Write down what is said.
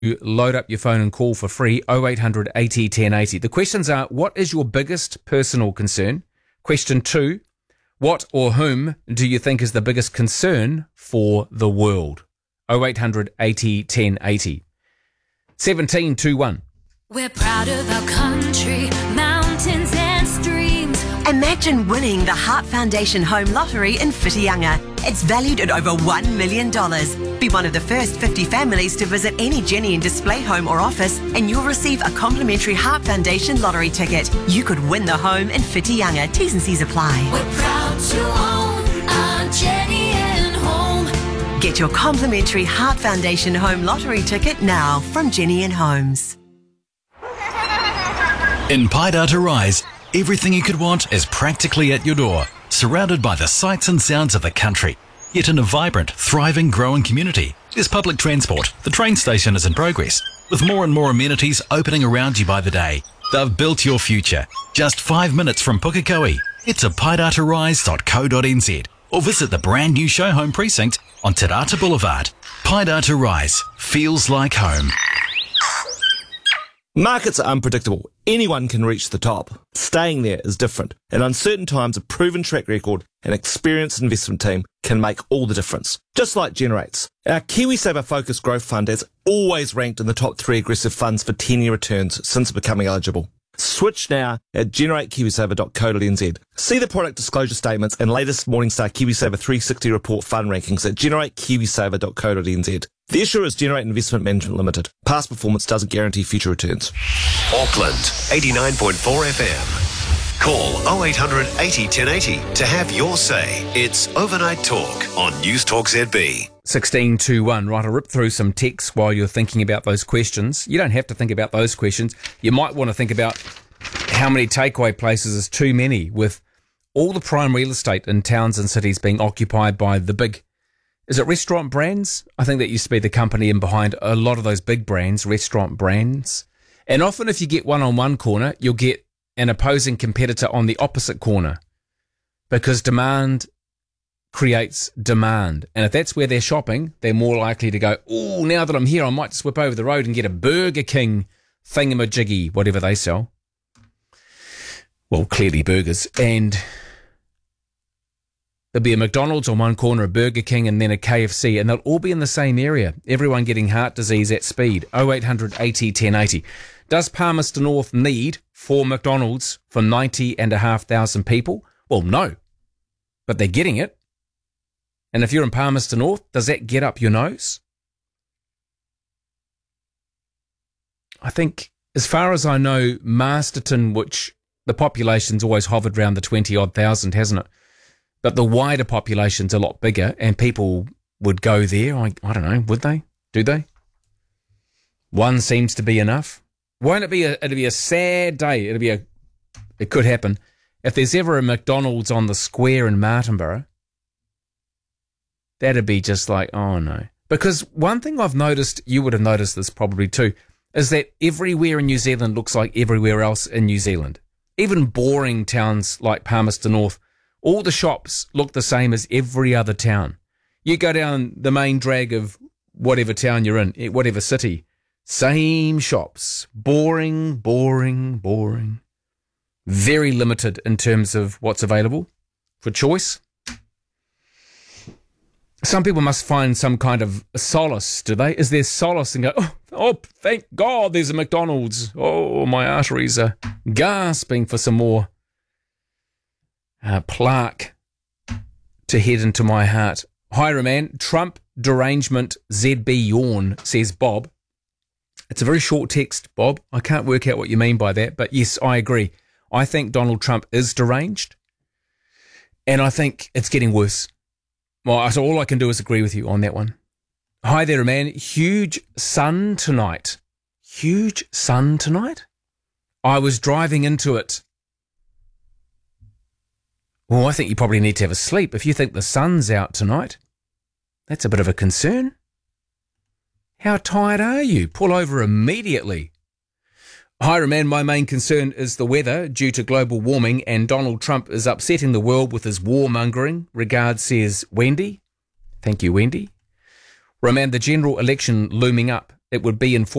load up your phone and call for free, 0800 80 1080. The questions are, what is your biggest personal concern? Question 2, what or whom do you think is the biggest concern for the world? 0800 80 1080. 1721. We're proud of our country, mountains and streams. Imagine winning the Heart Foundation Home Lottery in Whitianga. It's valued at over $1 million. Be one of the first 50 families to visit any Jenny and Display home or office, and you'll receive a complimentary Heart Foundation lottery ticket. You could win the home in Whitianga. T's and C's apply. We're proud to own our Jenny and Home. Get your complimentary Heart Foundation Home Lottery ticket now from Jenny and Homes. In Paidata Rise, everything you could want is practically at your door, surrounded by the sights and sounds of the country. Yet in a vibrant, thriving, growing community, there's public transport. The train station is in progress, with more and more amenities opening around you by the day. They've built your future. Just 5 minutes from Pukekohe. Head to paidatarise.co.nz or visit the brand new show home precinct on Te Rata Boulevard. Paidata Rise feels like home. Markets are unpredictable. Anyone can reach the top. Staying there is different. In uncertain times, a proven track record and experienced investment team can make all the difference. Just like Generates. Our KiwiSaver Focus Growth Fund has always ranked in the top 3 aggressive funds for 10-year returns since becoming eligible. Switch now at generatekiwisaver.co.nz. See the product disclosure statements and latest Morningstar KiwiSaver 360 report fund rankings at generatekiwisaver.co.nz. The issuer is Generate Investment Management Limited. Past performance doesn't guarantee future returns. Auckland, 89.4 FM. Call 0800 80 1080 to have your say. It's Overnight Talk on News Talk ZB. 1621. Right, I'll rip through some texts while you're thinking about those questions. You don't have to think about those questions. You might want to think about how many takeaway places is too many, with all the prime real estate in towns and cities being occupied by the big, is it restaurant brands? I think that used to be the company in behind a lot of those big brands, restaurant brands. And often if you get one on one corner, you'll get an opposing competitor on the opposite corner, because demand creates demand. And if that's where they're shopping, they're more likely to go, oh, now that I'm here, I might just whip over the road and get a Burger King thingamajiggy, whatever they sell. Well, clearly burgers. And there'll be a McDonald's on one corner, a Burger King, and then a KFC, and they'll all be in the same area. Everyone getting heart disease at speed. 0800 80 1080. Does Palmerston North need 4 McDonald's for 90,500 people? Well, no. But they're getting it. And if you're in Palmerston North, does that get up your nose? I think, as far as I know, Masterton, which the population's always hovered around the 20-odd thousand, hasn't it? But the wider population's a lot bigger, and people would go there. I don't know, would they? Do they? One seems to be enough. Won't it be it'll be a sad day. It could happen. If there's ever a McDonald's on the square in Martinborough, that'd be just like, oh no. Because one thing I've noticed, you would have noticed this probably too, is that everywhere in New Zealand looks like everywhere else in New Zealand. Even boring towns like Palmerston North, all the shops look the same as every other town. You go down the main drag of whatever town you're in, whatever city, same shops. Boring, boring, boring. Very limited in terms of what's available for choice. Some people must find some kind of solace, do they? Is there solace and go, oh, thank God there's a McDonald's. Oh, my arteries are gasping for some more plaque to head into my heart. Hi, Roman. Trump derangement ZB yawn, says Bob. It's a very short text, Bob. I can't work out what you mean by that, but yes, I agree. I think Donald Trump is deranged, and I think it's getting worse. Well, so all I can do is agree with you on that one. Hi there, man. Huge sun tonight. Huge sun tonight? I was driving into it. Well, I think you probably need to have a sleep. If you think the sun's out tonight, that's a bit of a concern. How tired are you? Pull over immediately. Hi, man. My main concern is the weather due to global warming, and Donald Trump is upsetting the world with his warmongering. Regards, says Wendy. Thank you, Wendy. Roman, the general election looming up. it would be in